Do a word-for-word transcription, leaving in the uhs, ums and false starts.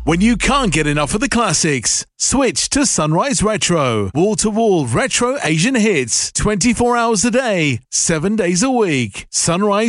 When you can't get enough of the classics, switch to Sunrise Retro. Wall-to-wall retro Asian hits, twenty-four hours a day, seven days a week. Sunrise